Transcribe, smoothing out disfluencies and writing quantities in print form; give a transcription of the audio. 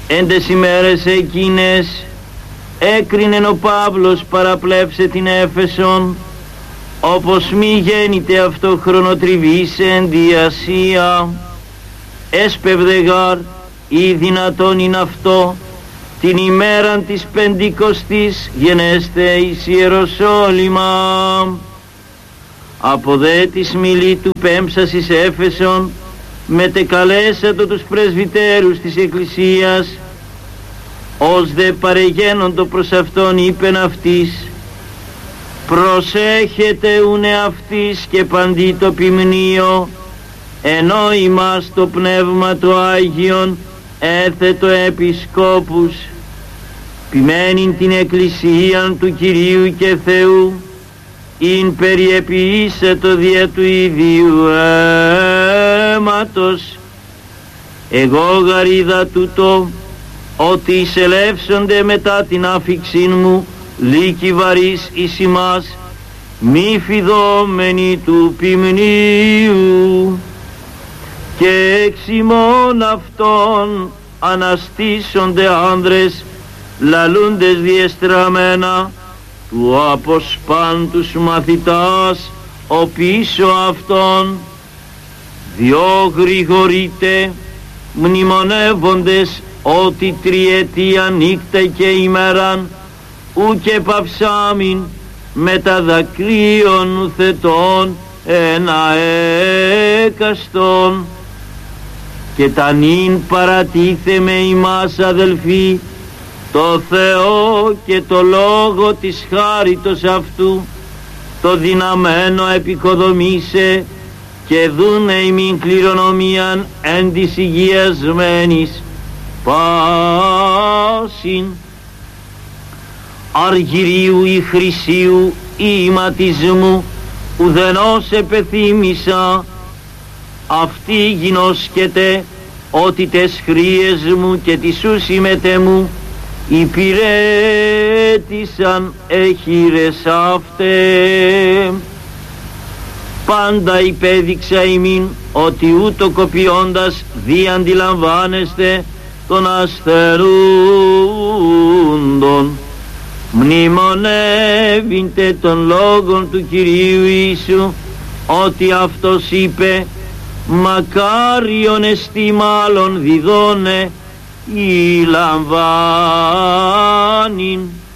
Εν τες ημέρες εκείνες έκρινεν ο Παύλος παραπλέψε την Έφεσον, όπως μη γέννηται αυτό χρονοτριβής εν τη Ασία. Έσπευδε γάρ ή δυνατόν είναι αυτό την ημέραν της Πεντηκοστής γενέστε εις Ιεροσόλυμα. Από δε της μιλή του πέμψας εις Έφεσον μετεκαλέσατο τους πρεσβυτέρους της Εκκλησίας, ως δε παρεγένοντο προς αυτόν είπεν αυτής, προσέχετε ούνε αυτής και παντί το ποιμνίο, ενώ ημάς το Πνεύμα το Άγιον έθετο επισκόπους, ποιμένην την Εκκλησίαν του Κυρίου και Θεού, ειν περιεποιήσετο δια του ίδιου αίματος. Εγώ γαρίδα τούτο, ότι εισελεύσονται μετά την άφιξήν μου λύκοι βαρύς εις ημάς, μη φιδόμενοι του ποιμνίου, και εξ ημών αυτών αναστήσονται άνδρες λαλούντες διεστραμμένα του αποσπάν τους μαθητάς ο πίσω αυτών, διό γρηγορείτε μνημονεύοντες ότι τριετία νύχτα και ημέραν ουκ παυσάμιν με τα δακρύων ουθετών ένα έκαστον. Και τα νυν παρατίθε με ημάς αδελφοί το Θεό και το λόγο της χάριτος αυτού το δυναμένο επικοδομήσε και δούνε ημίν κληρονομίαν εν της υγιασμένης πάσιν. Αργυρίου ή χρυσίου ή ηματισμού ουδενός επεθύμησα, αυτή γινώσκεται ότι τες χρίες μου και τις σου συμμετέ υπηρέτησαν εχείρες αυτέ. Πάντα υπέδειξα ημίν ότι ούτω κοπιώντας δι αντιλαμβάνεστε των ασθερούντων, μνημονεύειντε των λόγων του Κυρίου Ιησού, ότι αυτός είπε, μακάριον εστί μάλλον διδώνε ή λαμβάνειν.